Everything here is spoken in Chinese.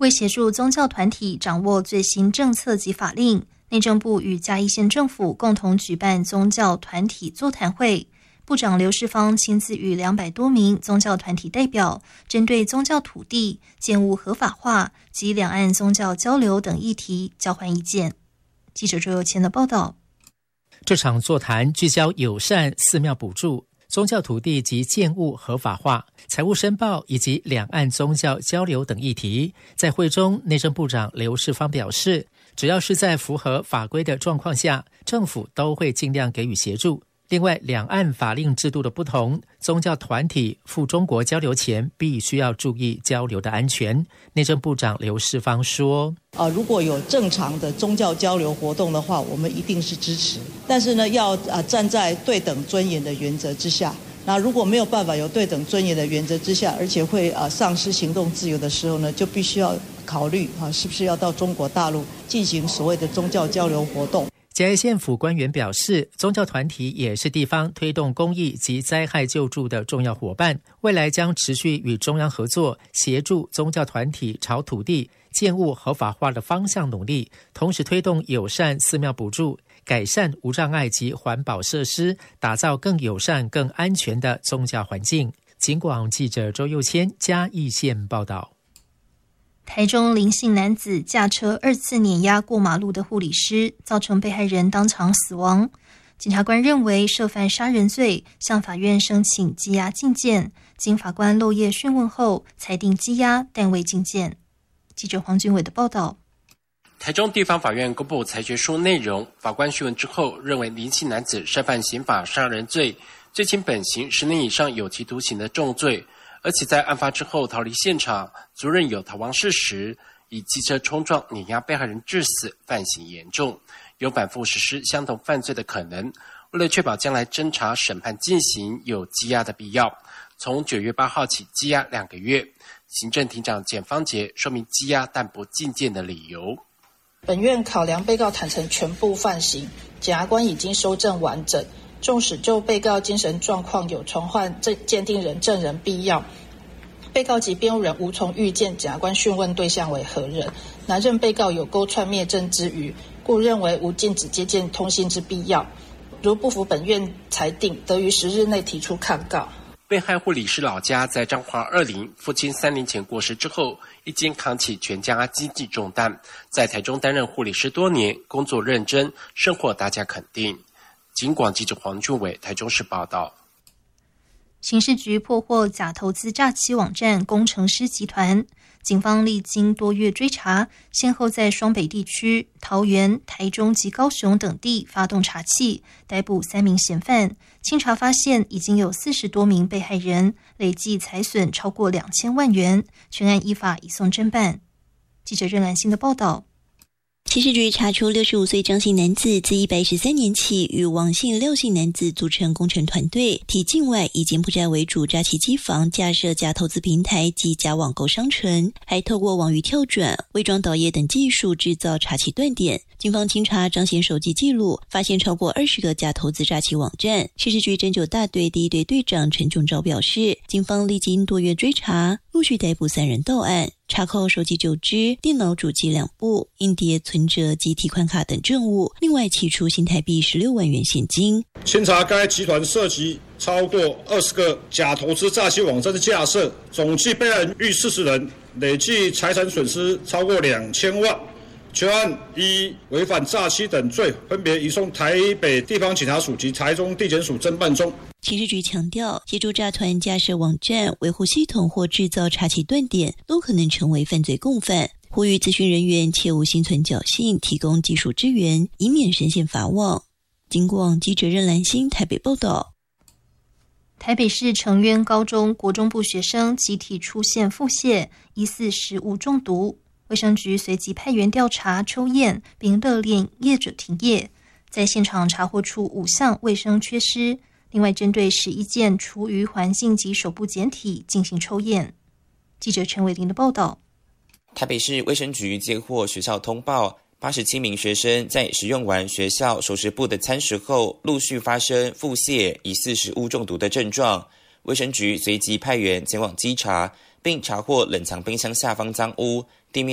为协助宗教团体掌握最新政策及法令，内政部与嘉义县政府共同举办宗教团体座谈会。部长刘世芳亲自与200多名宗教团体代表，针对宗教土地、建物合法化及两岸宗教交流等议题交换意见。记者周佑谦的报道。 这场座谈聚焦友善寺庙补助、宗教土地及建物合法化、财务申报以及两岸宗教交流等议题。在会中，内政部长刘世芳表示，只要是在符合法规的状况下，政府都会尽量给予协助。另外，两岸法令制度的不同，宗教团体赴中国交流前必须要注意交流的安全。内政部长刘世芳说， 如果有正常的宗教交流活动的话，我们一定是支持。但是呢，要站在对等尊严的原则之下。那如果没有办法有对等尊严的原则之下，而且会丧失行动自由的时候呢，就必须要考虑是不是要到中国大陆进行所谓的宗教交流活动。 嘉义县府官员表示，宗教团体也是地方推动公益及灾害救助的重要伙伴，未来将持续与中央合作，协助宗教团体朝土地、建物合法化的方向努力，同时推动友善寺庙补助，改善无障碍及环保设施，打造更友善、更安全的宗教环境。警广记者周佑谦嘉义县报道。 台中林姓男子驾车2次碾压过马路的护理师，造成被害人当场死亡。检察官认为涉犯杀人罪，向法院申请羁押禁见，经法官漏夜讯问后裁定羁押，但未禁见。记者黄君伟的报道。 台中地方法院公布裁决书内容，法官讯问之后认为林姓男子涉犯刑法杀人罪，最轻本刑10年以上有期徒刑的重罪，而且在案发之后逃离现场，足认有逃亡事实，以机车冲撞碾压被害人致死，犯行严重，有反复实施相同犯罪的可能。为了确保将来侦查审判进行，有羁押的必要，从9月8号起羁押2个月。行政庭长简芳杰说明羁押但不禁见的理由。 本院考量被告坦承全部犯行，检察官已经收证完整，纵使就被告精神状况有传唤鉴定人证人必要，被告及辩护人无从预见检察官讯问对象为何人，乃认被告有勾串灭证之余，故认为无禁止接见通信之必要。如不服本院裁定，得于10日内提出抗告。 被害护理师老家在彰化20，父亲3年前过世之后，一肩扛起全家经济重担，在台中担任护理师多年，工作认真，生活大家肯定。警广记者黄俊伟台中市报道。 刑事局破获假投资诈欺网站工程师集团，警方历经多月追查，先后在双北地区、桃园、台中及高雄等地发动查缉，逮捕3名嫌犯。清查发现，已经有40多名被害人，累计财损超过2000万元，全案依法移送侦办。记者任兰心的报道。 刑事局查出65岁张姓男子自113年起与王姓廖姓男子组成工程团队，替境外以柬埔寨为主诈欺机房架设假投资平台及假网购商城，还透过网域跳转、伪装导页等技术制造查欺断点。警方清查张姓手机记录，发现超过20个假投资诈欺网站。刑事局侦9大队第1队队长陈仲昭表示，警方历经多月追查，陆续逮捕3人到案。查扣手机9只、电脑主机2部、硬碟、存折及提款卡等证物，另外起出新台币16万元现金。 清查该集团涉及超过20个假投资诈欺网站的架设，总计被害人逾40人，累计财产损失超过2000万。全案依违反诈欺等罪，分别移送台北地方检察署及台中地检署侦办中。 刑事局强调，协助诈团架设网站、维护系统或制造查欺断点，都可能成为犯罪共犯。呼吁咨询人员切勿心存侥幸，提供技术支援，以免深陷法网。警广记者任兰心台北报道。 台北市成渊高中国中部学生集体出现腹泻，疑似食物中毒。卫生局随即派员调查抽验，并勒令业者停业。在现场查获出5项卫生缺失，另外针对11件厨余环境及手部检体进行抽验。记者陈伟玲的报道。 台北市卫生局接获学校通报，87名学生在食用完学校熟食部的餐食后，陆续发生腹泻、疑似食物中毒的症状。卫生局随即派员前往稽查，并查获冷藏冰箱下方脏污，地面